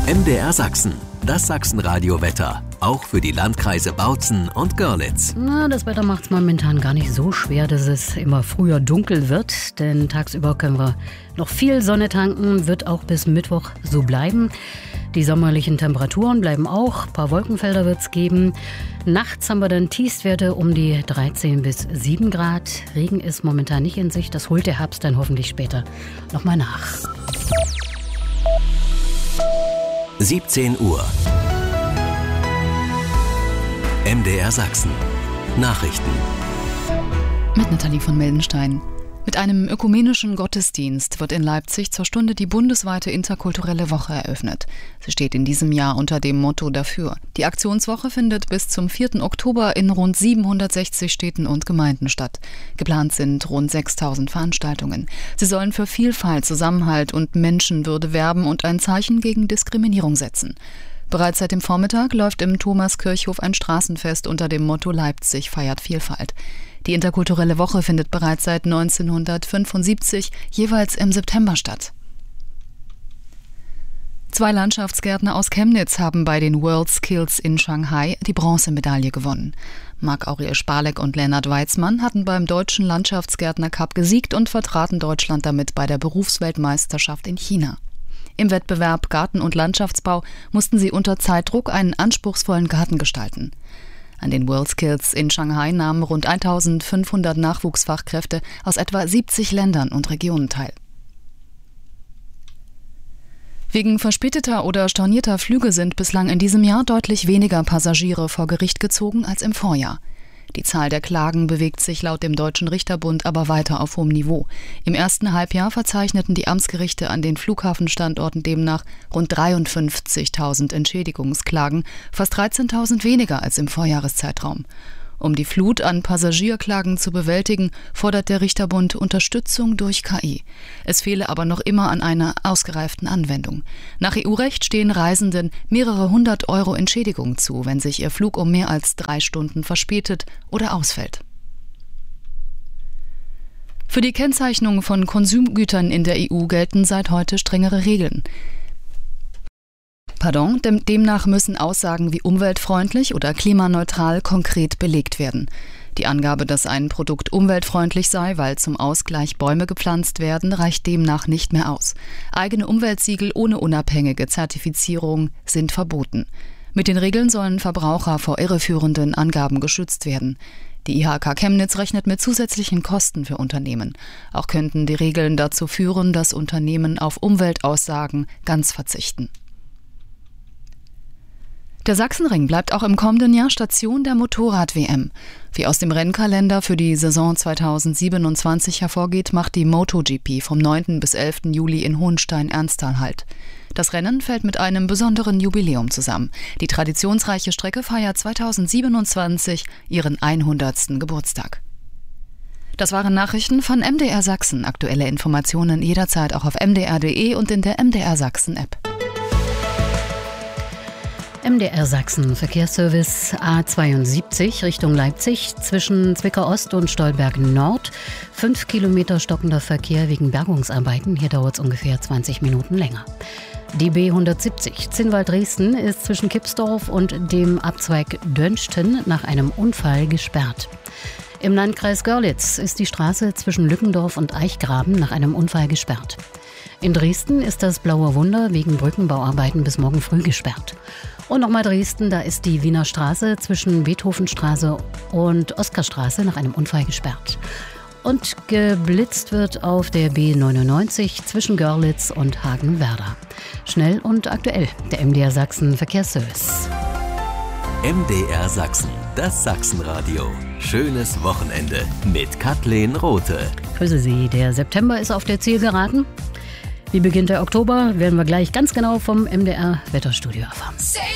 MDR Sachsen, das Sachsenradio-Wetter. Auch für die Landkreise Bautzen und Görlitz. Das Wetter macht es momentan gar nicht so schwer, dass es immer früher dunkel wird. Denn tagsüber können wir noch viel Sonne tanken, wird auch bis Mittwoch so bleiben. Die sommerlichen Temperaturen bleiben auch, ein paar Wolkenfelder wird es geben. Nachts haben wir dann Tiefstwerte um die 13 bis 7 Grad. Regen ist momentan nicht in Sicht, das holt der Herbst dann hoffentlich später nochmal nach. 17 Uhr. MDR Sachsen. Nachrichten. Mit Nathalie von Meldenstein. Mit einem ökumenischen Gottesdienst wird in Leipzig zur Stunde die bundesweite interkulturelle Woche eröffnet. Sie steht in diesem Jahr unter dem Motto dafür. Die Aktionswoche findet bis zum 4. Oktober in rund 760 Städten und Gemeinden statt. Geplant sind rund 6.000 Veranstaltungen. Sie sollen für Vielfalt, Zusammenhalt und Menschenwürde werben und ein Zeichen gegen Diskriminierung setzen. Bereits seit dem Vormittag läuft im Thomaskirchhof ein Straßenfest unter dem Motto Leipzig feiert Vielfalt. Die interkulturelle Woche findet bereits seit 1975 jeweils im September statt. 2 Landschaftsgärtner aus Chemnitz haben bei den WorldSkills in Shanghai die Bronzemedaille gewonnen. Marc-Aurel Spalek und Lennart Weizmann hatten beim Deutschen Landschaftsgärtner-Cup gesiegt und vertraten Deutschland damit bei der Berufsweltmeisterschaft in China. Im Wettbewerb Garten- und Landschaftsbau mussten sie unter Zeitdruck einen anspruchsvollen Garten gestalten. An den WorldSkills in Shanghai nahmen rund 1.500 Nachwuchsfachkräfte aus etwa 70 Ländern und Regionen teil. Wegen verspäteter oder stornierter Flüge sind bislang in diesem Jahr deutlich weniger Passagiere vor Gericht gezogen als im Vorjahr. Die Zahl der Klagen bewegt sich laut dem Deutschen Richterbund aber weiter auf hohem Niveau. Im ersten Halbjahr verzeichneten die Amtsgerichte an den Flughafenstandorten demnach rund 53.000 Entschädigungsklagen, fast 13.000 weniger als im Vorjahreszeitraum. Um die Flut an Passagierklagen zu bewältigen, fordert der Richterbund Unterstützung durch KI. Es fehle aber noch immer an einer ausgereiften Anwendung. Nach EU-Recht stehen Reisenden mehrere 100 € Entschädigung zu, wenn sich ihr Flug um mehr als 3 Stunden verspätet oder ausfällt. Für die Kennzeichnung von Konsumgütern in der EU gelten seit heute strengere Regeln. Demnach müssen Aussagen wie umweltfreundlich oder klimaneutral konkret belegt werden. Die Angabe, dass ein Produkt umweltfreundlich sei, weil zum Ausgleich Bäume gepflanzt werden, reicht demnach nicht mehr aus. Eigene Umweltsiegel ohne unabhängige Zertifizierung sind verboten. Mit den Regeln sollen Verbraucher vor irreführenden Angaben geschützt werden. Die IHK Chemnitz rechnet mit zusätzlichen Kosten für Unternehmen. Auch könnten die Regeln dazu führen, dass Unternehmen auf Umweltaussagen ganz verzichten. Der Sachsenring bleibt auch im kommenden Jahr Station der Motorrad-WM. Wie aus dem Rennkalender für die Saison 2027 hervorgeht, macht die MotoGP vom 9. bis 11. Juli in Hohenstein-Ernsthal Halt. Das Rennen fällt mit einem besonderen Jubiläum zusammen. Die traditionsreiche Strecke feiert 2027 ihren 100. Geburtstag. Das waren Nachrichten von MDR Sachsen. Aktuelle Informationen jederzeit auch auf mdr.de und in der MDR Sachsen-App. MDR Sachsen Verkehrsservice A72 Richtung Leipzig zwischen Zwickau Ost und Stolberg Nord. 5 Kilometer stockender Verkehr wegen Bergungsarbeiten. Hier dauert es ungefähr 20 Minuten länger. Die B170 Zinnwald-Dresden ist zwischen Kipsdorf und dem Abzweig Dönsten nach einem Unfall gesperrt. Im Landkreis Görlitz ist die Straße zwischen Lückendorf und Eichgraben nach einem Unfall gesperrt. In Dresden ist das Blaue Wunder wegen Brückenbauarbeiten bis morgen früh gesperrt. Und nochmal Dresden, da ist die Wiener Straße zwischen Beethovenstraße und Oskarstraße nach einem Unfall gesperrt. Und geblitzt wird auf der B99 zwischen Görlitz und Hagenwerder. Schnell und aktuell, der MDR Sachsen Verkehrsservice. MDR Sachsen, das Sachsenradio. Schönes Wochenende mit Kathleen Rothe. Grüße Sie, der September ist auf der Zielgeraden. Wie beginnt der Oktober, werden wir gleich ganz genau vom MDR Wetterstudio erfahren.